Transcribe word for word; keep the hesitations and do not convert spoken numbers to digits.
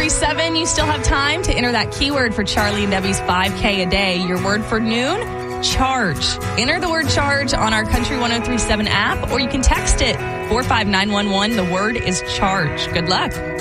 three seven. You still have time to enter that keyword for Charlie and Debbie's five K a day. Your word for noon, charge. Enter the word charge on our Country one oh three seven app, or you can text it four five nine one one. The word is charge. Good luck.